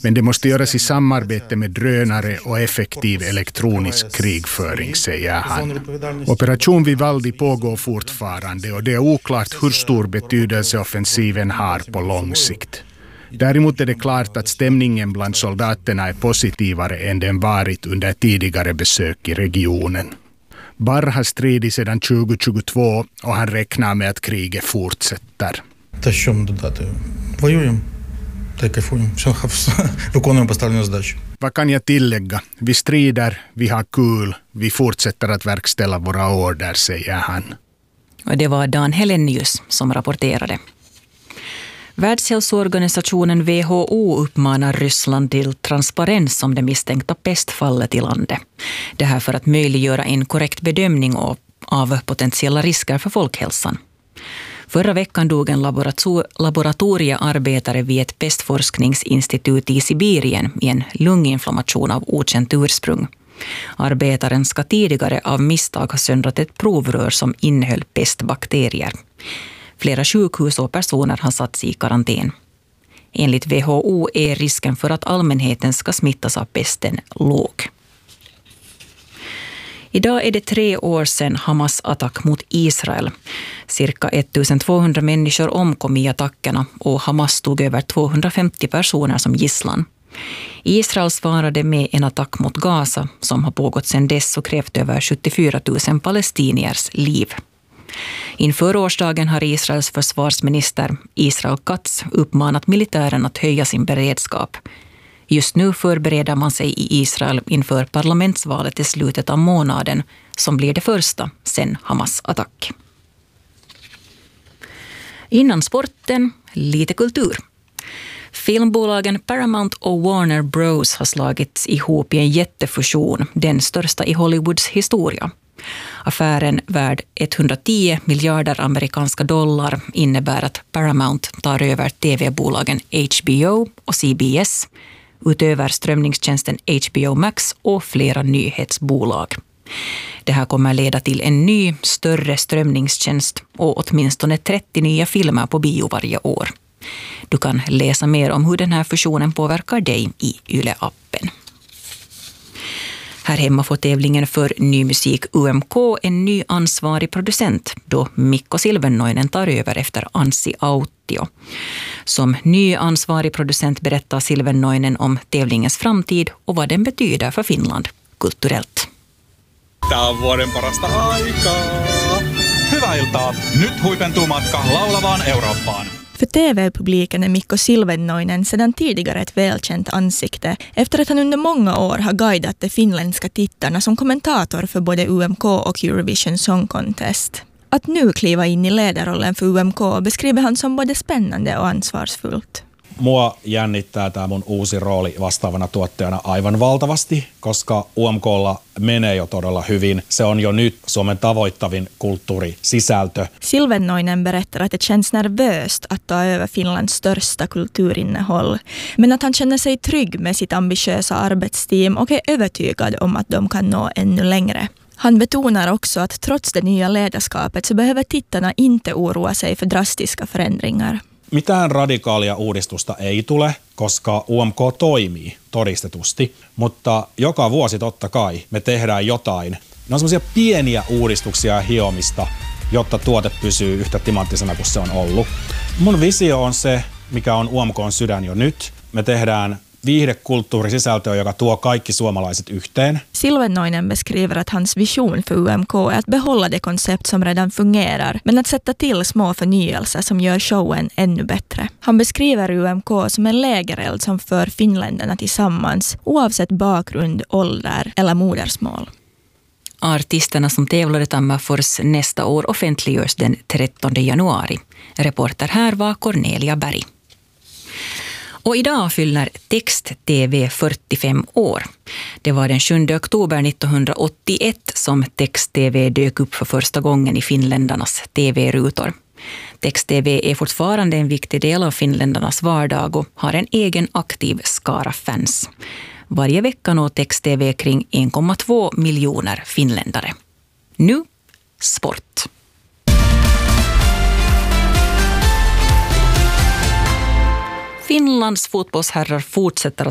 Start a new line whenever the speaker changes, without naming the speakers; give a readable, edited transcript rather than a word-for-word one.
Men det måste göras i samarbete med drönare och effektiv elektronisk krigföring, säger han. Operation Vivaldi pågår fortfarande och det är oklart hur stor betydelse offensiven har på lång sikt. Däremot är det klart att stämningen bland soldaterna är positivare än den varit under tidigare besök i regionen. Barr har stridit sedan 2022 och han räknar med att kriget fortsätter. Vad kan jag tillägga? Vi strider, vi har kul, vi fortsätter att verkställa våra order, säger han.
Och det var Dan Helenius som rapporterade. Världshälsoorganisationen WHO uppmanar Ryssland till transparens om det misstänkta pestfallet i landet. Det här för att möjliggöra en korrekt bedömning av potentiella risker för folkhälsan. Förra veckan dog en laboratoriearbetare vid ett pestforskningsinstitut i Sibirien i en lunginflammation av okänt ursprung. Arbetaren ska tidigare av misstag ha söndrat ett provrör som innehöll pestbakterier. Flera sjukhus och personer har satts i karantän. Enligt WHO är risken för att allmänheten ska smittas av pesten låg. Idag är det 3 år sedan Hamas attack mot Israel. Cirka 1200 människor omkom i attackerna och Hamas tog över 250 personer som gisslan. Israel svarade med en attack mot Gaza som har pågått sedan dess och krävt över 74 000 palestiniers liv. Inför årsdagen har Israels försvarsminister Israel Katz uppmanat militären att höja sin beredskap. Just nu förbereder man sig i Israel inför parlamentsvalet i slutet av månaden som blir det första sedan Hamas attack. Innan sporten, lite kultur. Filmbolagen Paramount och Warner Bros har slagits ihop i en jättefusion, den största i Hollywoods historia. Affären värd 110 miljarder amerikanska dollar innebär att Paramount tar över tv-bolagen HBO och CBS, utöver strömningstjänsten HBO Max och flera nyhetsbolag. Det här kommer leda till en ny, större strömningstjänst och åtminstone 30 nya filmer på bio varje år. Du kan läsa mer om hur den här fusionen påverkar dig i Yle-appen. Här hemma får tävlingen för ny musik UMK en ny ansvarig producent då Mikko Silvennoinen tar över efter Anssi Autio. Som ny ansvarig producent berättar Silvennoinen om tävlingens framtid och vad den betyder för Finland kulturellt.
Tämä on vuoden parasta aikaa. Hyvää iltaa. Nyt huipentuu matka laulavaan Eurooppaan.
För TV-publiken är Mikko Silvennoinen sedan tidigare ett välkänt ansikte efter att han under många år har guidat de finländska tittarna som kommentator för både UMK och Eurovision Song Contest. Att nu kliva in i ledarrollen för UMK beskriver han som både spännande och ansvarsfullt.
Mua jännittää tämä mun uusi rooli vastaavana tuottajana aivan valtavasti, koska UMK:lla menee jo todella hyvin. Se on jo nyt Suomen tavoittavin kulttuurisisältö.
Silvennoinen berättar att det känns nervöst att ta över Finlands största kulturinnehåll, men att han känner sig trygg med sitt ambitiösa arbetsteam och är övertygad om att de kan nå ännu längre. Han betonar också att trots det nya ledarskapet så behöver tittarna inte oroa sig för drastiska förändringar.
Mitään radikaalia uudistusta ei tule, koska UMK toimii todistetusti, mutta joka vuosi totta kai me tehdään jotain. Ne on semmoisia pieniä uudistuksia ja hiomista, jotta tuote pysyy yhtä timanttisena kuin se on ollut. Mun visio on se, mikä on UMK:n sydän jo nyt. Me tehdään viihdekulttuurisisältöä, joka tuo kaikki suomalaiset yhteen.
Silvennoinen beskriver att hans vision för UMK är att behålla det koncept som redan fungerar, men att sätta till små förnyelser som gör showen ännu bättre. Han beskriver UMK som en lägereld som för finländarna tillsammans, oavsett bakgrund, ålder eller modersmål.
Artisterna som tävlade Tammerfors nästa år offentliggörs den 13 januari. Reporter här var Cornelia Berg. Och idag fyller Text-TV 45 år. Det var den 7 oktober 1981 som Text-TV dök upp för första gången i finländarnas TV-rutor. Text-TV är fortfarande en viktig del av finländarnas vardag och har en egen aktiv skara fans. Varje vecka når Text-TV kring 1,2 miljoner finländare. Nu, sport. Finlands fotbollsherrar fortsätter att